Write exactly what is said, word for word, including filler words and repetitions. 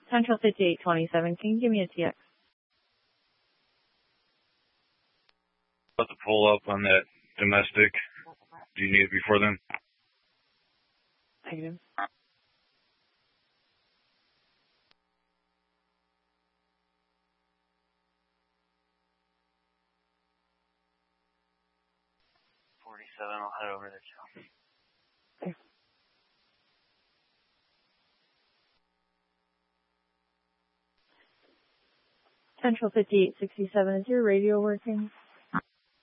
Central fifty-eight twenty-seven. Can you give me a T X? About to pull up on that domestic. Do you need it before then? Negative. forty-seven, I'll head over there too. Okay. Central fifty-eight sixty-seven, is your radio working?